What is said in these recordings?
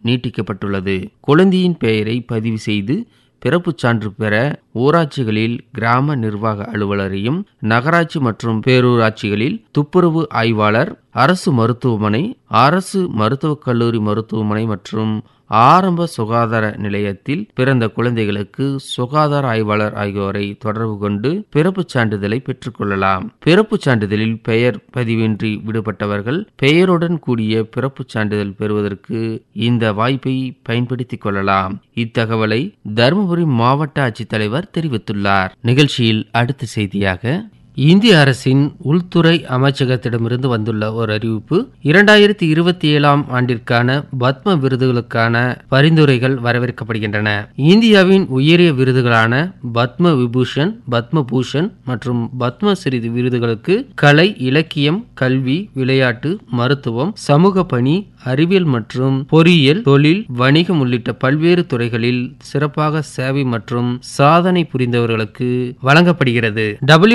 நீட்டிக்கப்பட்டுள்ளது. குழந்தையின் பெயரை பதிவு செய்து பிறப்புச் சான்று பெற ஊராட்சிகளில் கிராம நிர்வாக அலுவலரையும், நகராட்சி மற்றும் பேரூராட்சிகளில் துப்புரவு ஆய்வாளர், அரசு மருத்துவமனை, அரசு மருத்துவக் கல்லூரி மருத்துவமனை மற்றும் ஆரம்ப சுகாதார நிலையத்தில் பிறந்த குழந்தைகளுக்கு சுகாதார ஆய்வாளர் ஆகியோரை தொடர்பு கொண்டு பிறப்புச் சான்றிதழை பெற்றுக் கொள்ளலாம். பிறப்புச் சான்றிதழில் பெயர் பதிவின்றி விடுபட்டவர்கள் பெயருடன் கூடிய பிறப்புச் சான்றிதழ் பெறுவதற்கு இந்த வாய்ப்பை பயன்படுத்திக் கொள்ளலாம். இத்தகவலை தருமபுரி மாவட்ட ஆட்சித்தலைவர் தெரிவித்துள்ளார். நிகழ்ச்சியில் அடுத்த செய்தியாக இந்திய அரசின் உள்துறை அமைச்சகத்திடமிருந்து வந்துள்ள ஒரு அறிவிப்பு. 2027 ஆண்டிற்கான பத்ம விருதுகளுக்கான பரிந்துரைகள் வரவேற்கப்படுகின்றன. இந்தியாவின் உயரிய விருதுகளான பத்ம விபூஷன், பத்ம பூஷன் மற்றும் பத்மஸ்ரீ விருதுகளுக்கு கலை, இலக்கியம், கல்வி, விளையாட்டு, மருத்துவம், சமூக பணி, அறிவியல் மற்றும் பொறியியல், தொழில், வணிகம் உள்ளிட்ட பல்வேறு துறைகளில் சிறப்பாக சேவை மற்றும் சாதனை புரிந்தவர்களுக்கு வழங்கப்படுகிறது.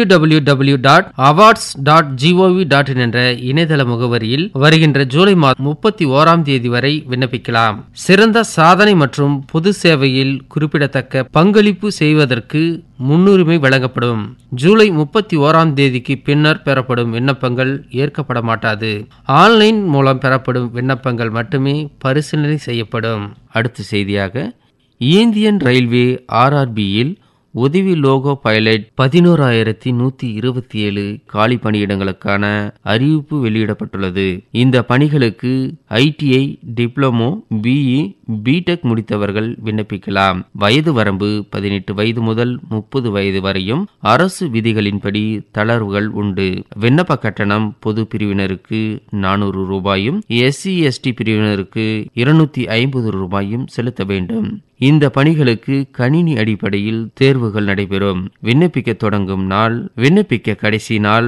www.awards.gov.in என்ற இணையதள முகவரியில் வருகின்ற ஜூலை 31 வரை விண்ணப்பிக்கலாம். சிறந்த சாதனை மற்றும் பொது சேவையில் குறிப்பிடத்தக்க பங்களிப்பு செய்வதற்கு முன்னுரிமை வழங்கப்படும். ஜூலை 31 பின்னர் பெறப்படும் விண்ணப்பங்கள் ஏற்கப்பட மாட்டாது. ஆன்லைன் மூலம் பெறப்படும் விண்ணப்பங்கள் மட்டுமே பரிசீலனை செய்யப்படும். அடுத்த செய்தியாக இந்தியன் ரயில்வே RRBயில் உதவி லோகோ பைலட் 11,127 காலி பணியிடங்களுக்கான அறிவிப்பு வெளியிடப்பட்டுள்ளது. இந்த பணிகளுக்கு ITI, டிப்ளமோ, BE, BTech முடித்தவர்கள் விண்ணப்பிக்கலாம். வயது வரம்பு 18 வயது முதல் 30 வயது வரையும். அரசு விதிகளின்படி தளர்வுகள் உண்டு. விண்ணப்ப கட்டணம் பொது பிரிவினருக்கு 400 ரூபாயும், SC/ST பிரிவினருக்கு 250 ரூபாயும் செலுத்த வேண்டும். இந்த பணிகளுக்கு கணினி அடிப்படையில் தேர்வுகள் நடைபெறும். விண்ணப்பிக்க தொடங்கும் நாள், விண்ணப்பிக்க கடைசி நாள்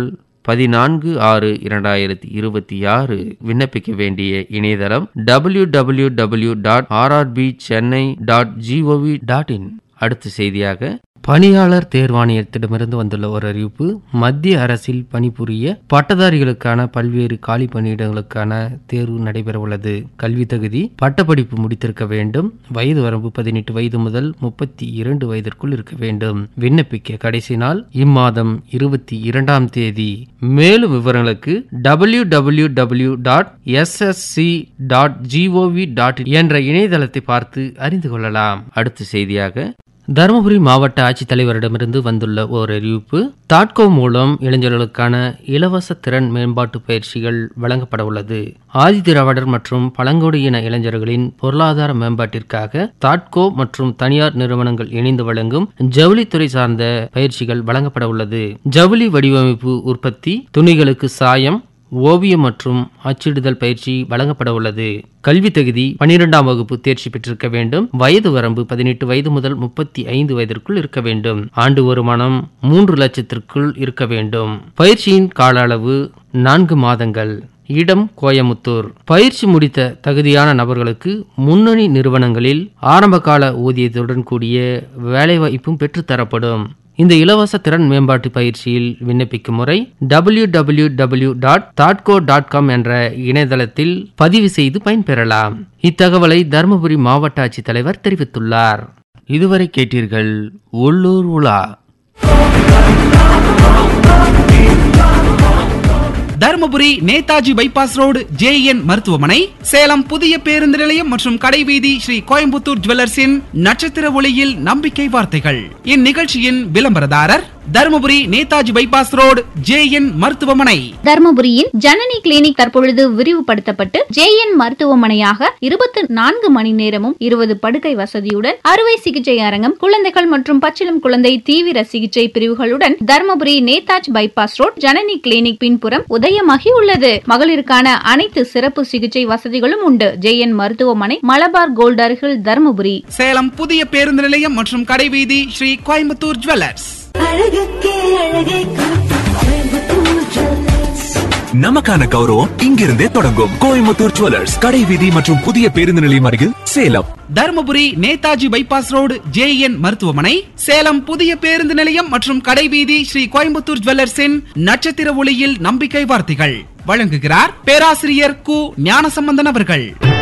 14/6/2026. விண்ணப்பிக்க வேண்டிய இணையதளம் www.rrbchennai.gov.in. அடுத்த செய்தியாக பணியாளர் தேர்வாணையத்திடமிருந்து வந்துள்ள ஒரு அறிவிப்பு. மத்திய அரசில் பணிபுரிய பட்டதாரிகளுக்கான பல்வேறு காலி பணியிடங்களுக்கான தேர்வு நடைபெற உள்ளது. கல்வி தகுதி பட்டப்படிப்பு முடித்திருக்க வேண்டும். வயது வரம்பு 18 வயது முதல் 32 வயதிற்குள் இருக்க வேண்டும். விண்ணப்பிக்க கடைசி நாள் இம்மாதம் 22 மேலும் விவரங்களுக்கு www.ssc.gov.in என்ற இணையதளத்தை பார்த்து அறிந்து கொள்ளலாம். அடுத்த செய்தியாக தருமபுரி மாவட்ட ஆட்சித்தலைவரிடமிருந்து வந்துள்ள ஓர் அறிவிப்பு. தாட்கோ மூலம் இளைஞர்களுக்கான இலவச திறன் மேம்பாட்டு பயிற்சிகள் வழங்கப்பட உள்ளது. ஆதிதிராவிடர் மற்றும் பழங்குடியின இளைஞர்களின் பொருளாதார மேம்பாட்டிற்காக தாட்கோ மற்றும் தனியார் நிறுவனங்கள் இணைந்து வழங்கும் ஜவுளித்துறை சார்ந்த பயிற்சிகள் வழங்கப்பட உள்ளது. ஜவுளி வடிவமைப்பு, உற்பத்தி, துணிகளுக்கு சாயம், ஓவியம் மற்றும் அச்சிடுதல் பயிற்சி வழங்கப்பட உள்ளது. கல்வி தகுதி 12ஆம் வகுப்பு தேர்ச்சி பெற்றிருக்க வேண்டும். வயது வரம்பு 18 வயது முதல் 35 வயதிற்குள் இருக்க வேண்டும். ஆண்டு வருமானம் 3 லட்சத்திற்குள் இருக்க வேண்டும். பயிற்சியின் கால அளவு 4 மாதங்கள். இடம் கோயமுத்தூர். பயிற்சி முடித்த தகுதியான நபர்களுக்கு முன்னணி நிறுவனங்களில் ஆரம்பகால ஊதியத்துடன் கூடிய வேலைவாய்ப்பும் பெற்றுத்தரப்படும். இந்த இலவச திறன் மேம்பாட்டு பயிற்சியில் விண்ணப்பிக்கும் முறை www.thoughtco.com என்ற இணையதளத்தில் பதிவு செய்து பயன்பெறலாம். இத்தகவலை தருமபுரி மாவட்ட ஆட்சித்தலைவர் தெரிவித்துள்ளார். இதுவரை கேட்டீர்கள் உள்ளூர் உலா. Dharmapuri Netaji bypass road JN மருத்துவமனை, சேலம் புதிய பேருந்து நிலையம் மற்றும் கடைவீதி ஸ்ரீ கோயம்புத்தூர் ஜுவல்லர்ஸின் நட்சத்திர ஒளியில் நம்பிக்கை வார்த்தைகள். இந்நிகழ்ச்சியின் விளம்பரதாரர் Dharmapuri Netaji bypass road JN மருத்துவமனை. தருமபுரியின் ஜனனி கிளினிக் தற்பொழுது விரிவுபடுத்தப்பட்டு JN மருத்துவமனையாக 24 மணி நேரமும் 20 படுக்கை வசதியுடன் அறுவை சிகிச்சை அரங்கம், குழந்தைகள் மற்றும் பச்சிளம் குழந்தை தீவிர சிகிச்சை பிரிவுகளுடன் Dharmapuri Netaji bypass road Janani clinic பின்புறம் உதயமாகி உள்ளது. மகளிருக்கான அனைத்து சிறப்பு சிகிச்சை வசதிகளும் உண்டு. JN மருத்துவமனை, மலபார் கோல்ட் அருகில், தருமபுரி. சேலம் புதிய பேருந்து நிலையம் மற்றும் கடைவீதி ஸ்ரீ கோயம்புத்தூர் ஜுவல்லர்ஸ். நமக்கான கௌரவம் இங்கிருந்தே தொடங்கும். கோயம்புத்தூர் ஜுவல்லர்ஸ், கடைவீதி மற்றும் புதிய பேருந்து நிலையம் அருகில், Salem. Dharmapuri Netaji bypass road JN மருத்துவமனை, சேலம் புதிய பேருந்து நிலையம் மற்றும் கடைவீதி ஸ்ரீ கோயம்புத்தூர் ஜுவல்லர்ஸின் நட்சத்திர ஒளியில் நம்பிக்கை வார்த்தைகள் வழங்குகிறார் பேராசிரியர் கு ஞானசம்பந்தன் அவர்கள்.